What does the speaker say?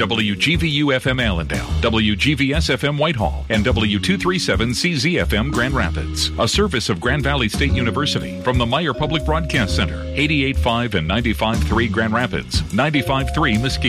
WGVU-FM Allendale, WGVS-FM Whitehall, and W237CZ-FM Grand Rapids. A service of Grand Valley State University from the Meyer Public Broadcast Center, 88.5 and 95.3 Grand Rapids, 95.3 Mesquite.